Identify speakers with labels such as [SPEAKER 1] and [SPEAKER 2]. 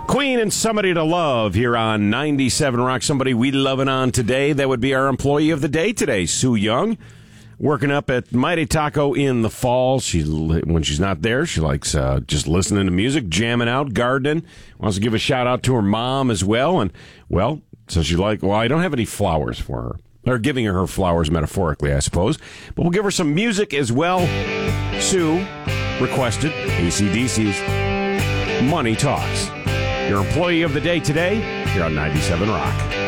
[SPEAKER 1] Queen and Somebody to Love here on 97 Rock. Somebody we loving on today. That would be our employee of the day today, Sue Young. Working up at Mighty Taco in the fall. When she's not there, she likes just listening to music, jamming out, gardening. Wants to give a shout out to her mom as well. And, well, so she's like, well, I don't have any flowers for her. Or giving her flowers metaphorically, I suppose. But we'll give her some music as well. Sue requested AC/DC's Money Talks. Your employee of the day today here on 97 Rock.